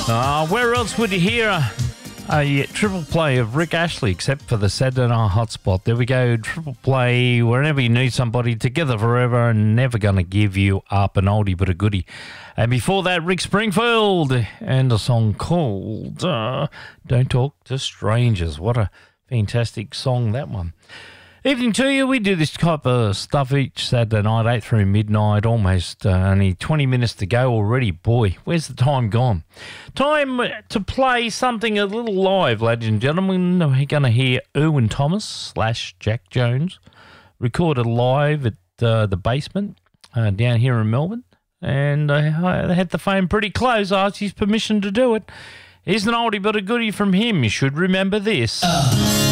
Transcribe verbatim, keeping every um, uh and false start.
Uh, where else would you hear a, a triple play of Rick Ashley except for the Saturday Night Hotspot? There we go, triple play wherever you need somebody, together forever and never going to give you up, an oldie but a goodie. And before that, Rick Springfield and a song called uh, Don't Talk to Strangers. What a fantastic song, that one. Evening to you. We do this type of stuff each Saturday night, eight through midnight, almost uh, only twenty minutes to go already. Boy, where's the time gone? Time to play something a little live, ladies and gentlemen. We're going to hear Erwin Thomas slash Jack Jones recorded live at uh, the Basement uh, down here in Melbourne. And uh, they had the phone pretty close. I asked his permission to do it. Here's an oldie but a goodie from him. You should remember this. Uh.